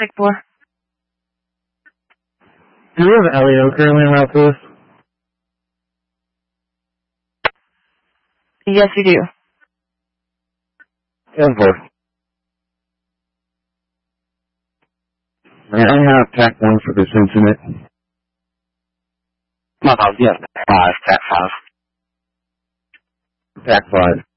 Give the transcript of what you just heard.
Tech 4. Do you have LEO currently on route to us? Yes, we do. 10-4. May I have TAC 1 for this incident? Yes, 5, TAC 5. TAC 5.